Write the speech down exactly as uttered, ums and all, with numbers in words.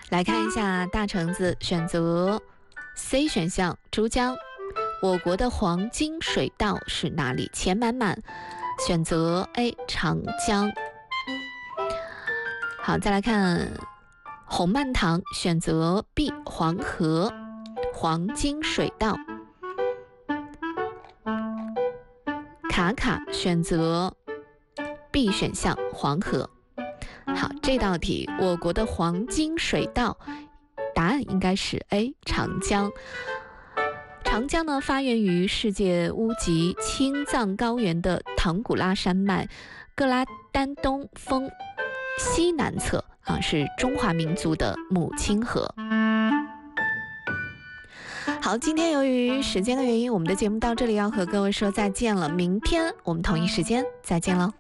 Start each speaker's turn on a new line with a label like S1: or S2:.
S1: 来看一下大橙子，选择 C 选项珠江。我国的黄金水道是哪里？钱满满，选择 A 长江。好，再来看红蔓糖，选择 B 黄河。黄金水道。卡卡选择 B 选项黄河。好，这道题我国的黄金水道，答案应该是 A 长江。长江呢，发源于世界屋脊青藏高原的唐古拉山脉格拉丹东峰西南侧啊，是中华民族的母亲河。好，今天由于时间的原因，我们的节目到这里要和各位说再见了，明天我们同一时间再见喽。